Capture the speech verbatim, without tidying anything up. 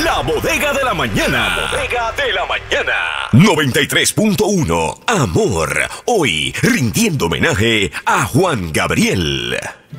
La Bodega de la Mañana. La Bodega de la Mañana. noventa y tres punto uno. Amor. Hoy rindiendo homenaje a Juan Gabriel.